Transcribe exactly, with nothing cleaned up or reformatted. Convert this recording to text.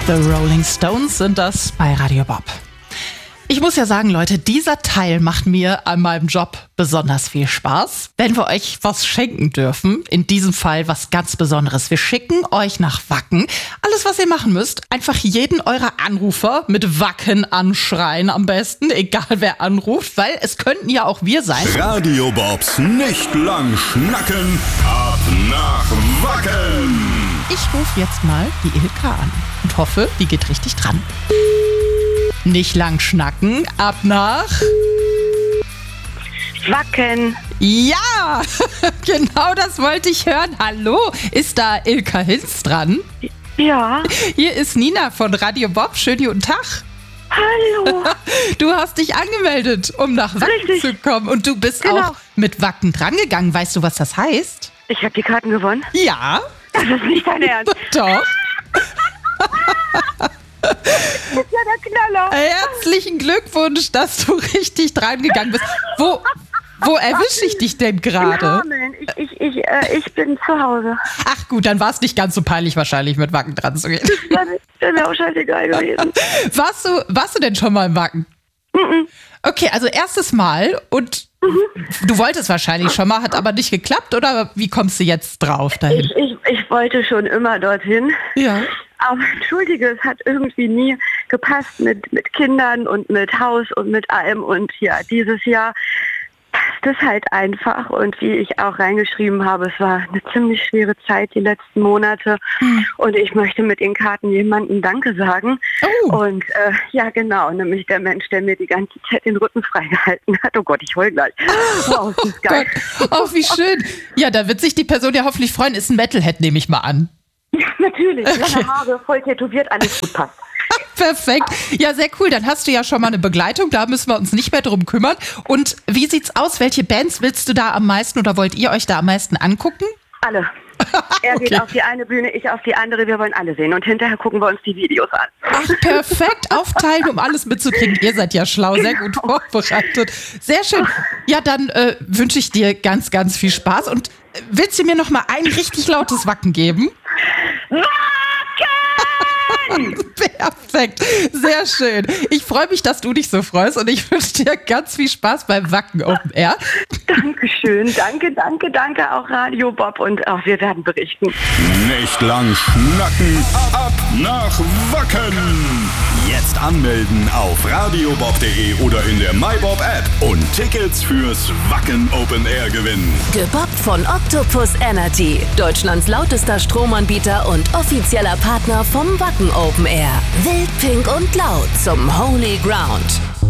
The Rolling Stones sind das bei Radio Bob. Ich muss ja sagen, Leute, dieser Teil macht mir an meinem Job besonders viel Spaß. Wenn wir euch was schenken dürfen, in diesem Fall was ganz Besonderes. Wir schicken euch nach Wacken. Alles, was ihr machen müsst, einfach jeden eurer Anrufer mit Wacken anschreien am besten, egal wer anruft, weil es könnten ja auch wir sein. Radio Bobs nicht lang schnacken, ab nach Wacken. Ich rufe jetzt mal die Ilka an und hoffe, die geht richtig dran. Nicht lang schnacken, ab nach Wacken. Ja, genau das wollte ich hören. Hallo, ist da Ilka Hinz dran? Ja. Hier ist Nina von Radio Bob. Schönen guten Tag. Hallo. Du hast dich angemeldet, um nach Wacken Richtig. zu kommen. Und du bist Genau. auch mit Wacken drangegangen. Weißt du, was das heißt? Ich habe die Karten gewonnen. Ja. Das ist nicht dein Ernst. Doch. Das ist ja der Knaller. Herzlichen Glückwunsch, dass du richtig dran gegangen bist. Wo, wo erwische ich dich denn In gerade? Hameln. Ich, ich, ich, äh, ich bin zu Hause. Ach gut, dann war es nicht ganz so peinlich wahrscheinlich, mit Wacken dran zu gehen. Das wäre auch scheißegal gewesen. Warst du, warst du denn schon mal im Wacken? Mhm. Okay, also erstes Mal und du wolltest wahrscheinlich schon mal, hat aber nicht geklappt, oder wie kommst du jetzt drauf dahin? Ich, ich, ich wollte schon immer dorthin. Ja. Aber entschuldige, es hat irgendwie nie gepasst mit, mit Kindern und mit Haus und mit allem. Und ja, dieses Jahr passt es halt einfach. Und wie ich auch reingeschrieben habe, es war eine ziemlich schwere Zeit, die letzten Monate. Hm. Und ich möchte mit den Karten jemandem Danke sagen. Oh. Und äh, ja, genau, nämlich der Mensch, der mir die ganze Zeit den Rücken freigehalten hat. Oh Gott, ich heul gleich. Wow, das ist geil. Gott, oh, wie schön. Ja, da wird sich die Person ja hoffentlich freuen. Ist ein Metalhead, nehme ich mal an. Ja, natürlich, Okay. lange Haare, voll tätowiert, alles gut passt. Perfekt. Ja, sehr cool. Dann hast du ja schon mal eine Begleitung. Da müssen wir uns nicht mehr drum kümmern. Und wie sieht's aus? Welche Bands willst du da am meisten oder wollt ihr euch da am meisten angucken? Alle. Er geht Okay. auf die eine Bühne, ich auf die andere. Wir wollen alle sehen. Und hinterher gucken wir uns die Videos an. Ach, perfekt aufteilen, um alles mitzukriegen. Ihr seid ja schlau, sehr gut vorbereitet. Sehr schön. Ja, dann äh, wünsche ich dir ganz, ganz viel Spaß. Und äh, willst du mir noch mal ein richtig lautes Wacken geben? Perfekt, sehr schön. Ich freue mich, dass du dich so freust und ich wünsche dir ganz viel Spaß beim Wacken Open Air. Dankeschön. Danke, danke, danke auch Radio Bob. Und auch wir werden berichten. Nicht lang schnacken, ab nach Wacken. Jetzt anmelden auf radiobob punkt de oder in der MyBob App und Tickets fürs Wacken Open Air gewinnen. Gebobbt von Octopus Energy, Deutschlands lautester Stromanbieter und offizieller Partner vom Wacken Open Air. Wild, pink und laut zum Holy Ground.